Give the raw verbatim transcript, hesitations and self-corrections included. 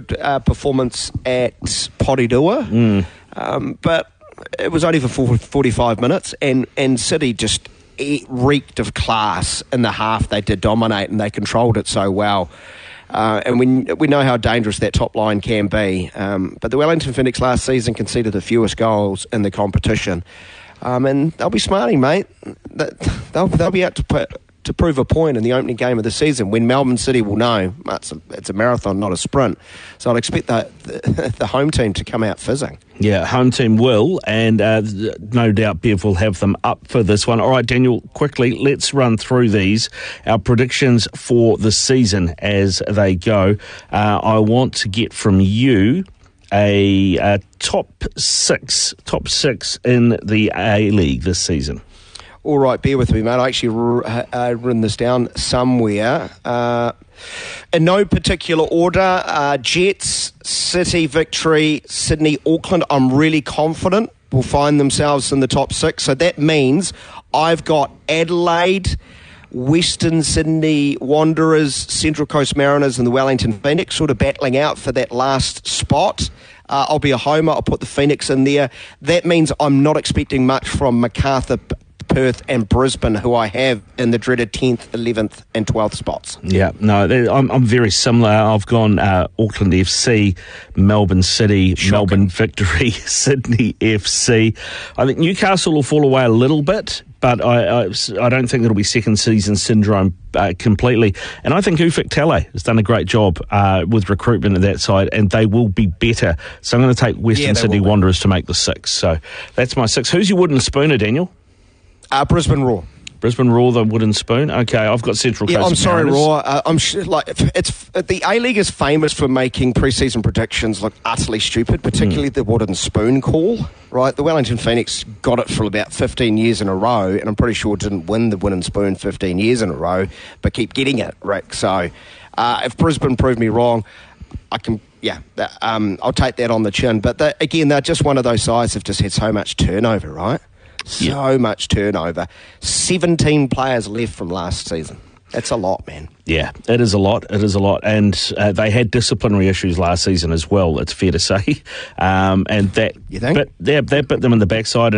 good uh, performance at Porirua, mm. um, but it was only for forty-five minutes, and, and City just reeked of class in the half. They did dominate, and they controlled it so well. Uh, and we we know how dangerous that top line can be. Um, but the Wellington Phoenix last season conceded the fewest goals in the competition. Um, and they'll be smarting, mate. They'll, they'll be out to put, to prove a point in the opening game of the season when Melbourne City will know it's a, it's a marathon, not a sprint. So I'd expect the, the, the home team to come out fizzing. Yeah, home team will, and uh, no doubt Bev will have them up for this one. All right, Daniel, quickly, let's run through these. Our predictions for the season as they go. Uh, I want to get from you a, a top six, top six in the A-League this season. All right, bear with me, mate. I actually uh, written this down somewhere. Uh, in no particular order, uh, Jets, City, Victory, Sydney, Auckland. I'm really confident will find themselves in the top six. So that means I've got Adelaide, Western Sydney Wanderers, Central Coast Mariners and the Wellington Phoenix sort of battling out for that last spot. Uh, I'll be a homer. I'll put the Phoenix in there. That means I'm not expecting much from Macarthur, Perth and Brisbane, who I have in the dreaded tenth, eleventh and twelfth spots. Yeah, no, I'm, I'm very similar. I've gone uh, Auckland F C, Melbourne City, Shocking. Melbourne Victory, Sydney F C. I think Newcastle will fall away a little bit, but I, I, I don't think it'll be second season syndrome uh, completely. And I think Ufuk Talay has done a great job uh, with recruitment at that side, and they will be better. So I'm going to take Western yeah, Sydney Wanderers to make the six. So that's my six. Who's your wooden spooner, Daniel? Uh, Brisbane Roar. Brisbane Roar, the wooden spoon. Okay, I've got Central Coast. Yeah, I'm sorry, Mariners. Roar. Uh, I'm sh- like it's the A-League is famous for making pre-season predictions look utterly stupid, particularly mm. the wooden spoon call. Right, the Wellington Phoenix got it for about fifteen years in a row, and I'm pretty sure didn't win the wooden spoon fifteen years in a row, but keep getting it, Rick. So, uh, if Brisbane prove me wrong, I can. Yeah, um, I'll take that on the chin. But the, again, they're just one of those sides that've just had so much turnover, right? So yeah. much turnover. seventeen players left from last season. That's a lot, man. Yeah, it is a lot. It is a lot. And uh, they had disciplinary issues last season as well, it's fair to say. Um, and that, you think? Bit, that, that bit them in the backside.